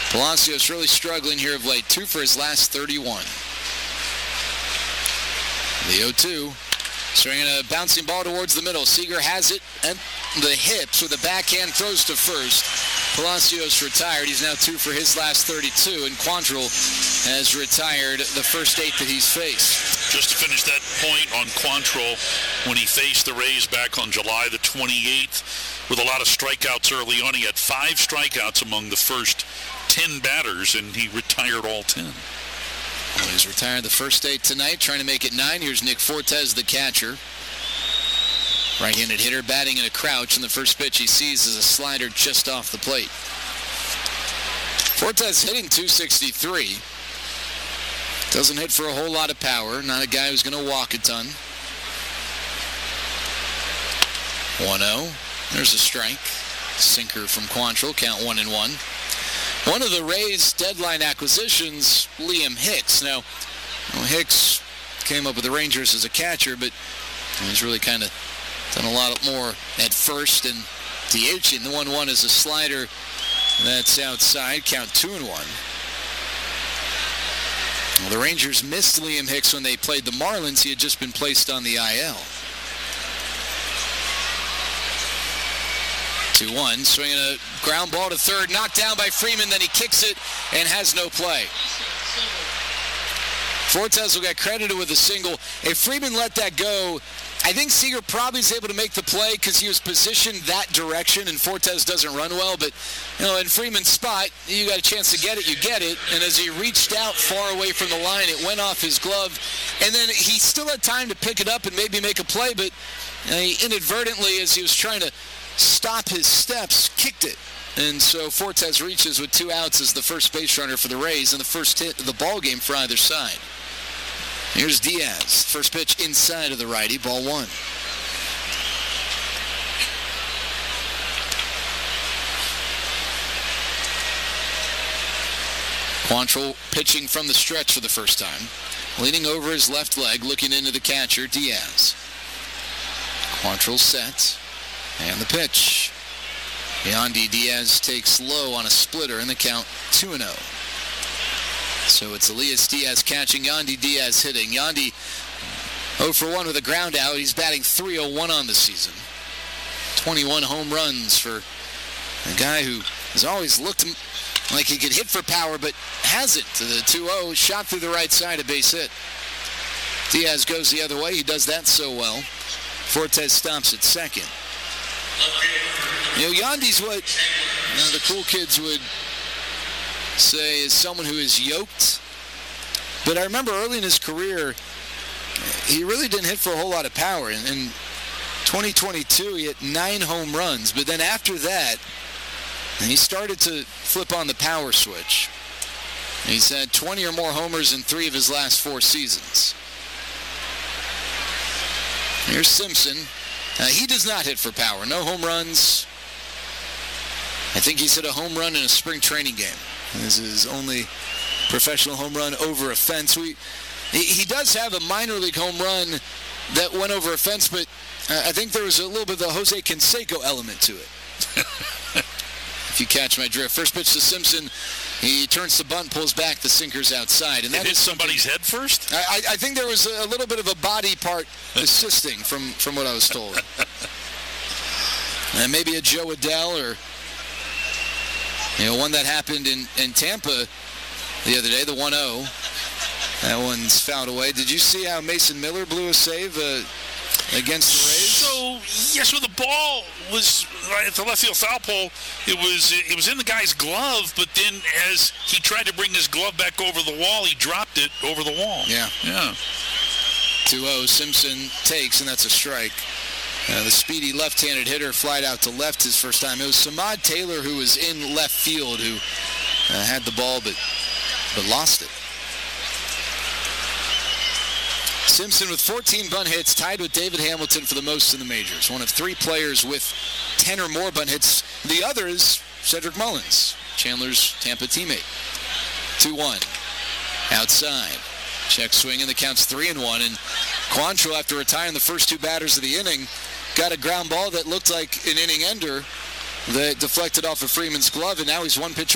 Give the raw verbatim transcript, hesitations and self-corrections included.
Palacios really struggling here of late. Two for his last thirty-one. The oh two. Swinging a bouncing ball towards the middle. Seager has it at the hips with a backhand, throws to first. Palacios retired. He's now two for his last thirty-two, and Quantrill has retired the first eight that he's faced. Just to finish that point on Quantrill, when he faced the Rays back on July the twenty-eighth, with a lot of strikeouts early on, he had five strikeouts among the first ten batters, and he retired all ten. Well, he's retired the first eight tonight, trying to make it nine. Here's Nick Fortes, the catcher. Right-handed hitter batting in a crouch, and the first pitch he sees is a slider just off the plate. Fortes hitting two sixty-three. Doesn't hit for a whole lot of power. Not a guy who's going to walk a ton. one oh. There's a strike. Sinker from Quantrill. Count one and one. One of the Rays' deadline acquisitions, Liam Hicks. Now, well, Hicks came up with the Rangers as a catcher, but he's really kind of done a lot more at first and DHing. The one one is a slider that's outside. Count two and one. Well, the Rangers missed Liam Hicks when they played the Marlins. He had just been placed on the I L. two one, swinging a ground ball to third, knocked down by Freeman, then he kicks it and has no play. Fortes will get credited with a single. If Freeman let that go, I think Seager probably is able to make the play because he was positioned that direction, and Fortes doesn't run well. But, you know, in Freeman's spot, you got a chance to get it, you get it. And as he reached out far away from the line, it went off his glove. And then he still had time to pick it up and maybe make a play, but you know, he inadvertently, as he was trying to stop his steps, kicked it. And so Fortes reaches with two outs as the first base runner for the Rays and the first hit of the ball game for either side. Here's Diaz. First pitch inside of the righty, ball one. Quantrill pitching from the stretch for the first time. Leaning over his left leg, looking into the catcher, Diaz. Quantrill set. And the pitch. Yandy Diaz takes low on a splitter in the count two and oh. So it's Elias Diaz catching, Yandy Diaz hitting. Yandy oh for one with a ground out. He's batting three oh one on the season. twenty-one home runs for a guy who has always looked like he could hit for power, but hasn't. The two oh, shot through the right side, a base hit. Diaz goes the other way. He does that so well. Fortes stops at second. You know, Yandy's what you know, the cool kids would say is someone who is yoked. But I remember early in his career, he really didn't hit for a whole lot of power. In, in twenty twenty-two, he hit nine home runs. But then after that, he started to flip on the power switch. He's had twenty or more homers in three of his last four seasons. Here's Simpson. Uh, he does not hit for power. No home runs. I think he's hit a home run in a spring training game. This is his only professional home run over a fence. We, he, he does have a minor league home run that went over a fence, but uh, I think there was a little bit of the Jose Canseco element to it. If you catch my drift. First pitch to Simpson. He turns to bunt, pulls back, the sinker's outside. And that it hit somebody's head first? I, I think there was a little bit of a body part assisting from, from what I was told. And maybe a Joe Adell or, you know, one that happened in, in Tampa the other day, the one oh. That one's fouled away. Did you see how Mason Miller blew a save uh, against the Rays? So, yes, when the ball was right at the left field foul pole, it was it was in the guy's glove, but then as he tried to bring his glove back over the wall, he dropped it over the wall. Yeah. Yeah. two oh, Simpson takes, and that's a strike. Uh, the speedy left-handed hitter flied out to left his first time. It was Samad Taylor who was in left field who uh, had the ball but but lost it. Simpson with fourteen bunt hits, tied with David Hamilton for the most in the majors. One of three players with ten or more bunt hits. The other is Cedric Mullins, Chandler's Tampa teammate. two one. Outside. Check swing, and the count's three and one. And Quantrill, after retiring the first two batters of the inning, got a ground ball that looked like an inning ender that deflected off of Freeman's glove, and now he's one pitch